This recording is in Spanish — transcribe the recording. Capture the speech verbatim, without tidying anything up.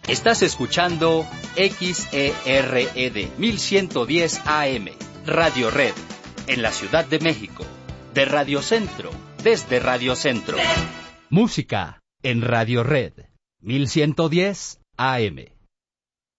Estás escuchando X E R E D mil ciento diez A M, Radio Red, en la Ciudad de México, de Radio Centro, desde Radio Centro. Música en Radio Red, mil ciento diez A M.